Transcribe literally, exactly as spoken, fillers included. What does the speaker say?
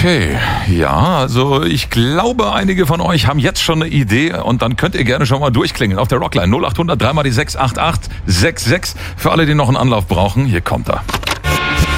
Okay, ja, also ich glaube, einige von euch haben jetzt schon eine Idee und dann könnt ihr gerne schon mal durchklingeln auf der Rockline null acht hundert drei mal die sechs acht acht sechs sechs. Für alle, die noch einen Anlauf brauchen, hier kommt er.